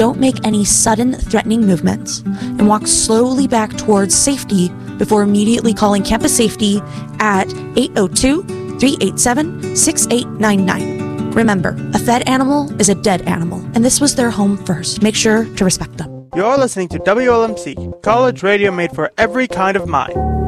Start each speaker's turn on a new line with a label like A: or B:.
A: don't make any sudden threatening movements, and walk slowly back towards safety before immediately calling campus safety at 802-387-6899. Remember, a fed animal is a dead animal, and this was their home first. Make sure to respect them.
B: You're listening to WLMC, college radio made for every kind of mind.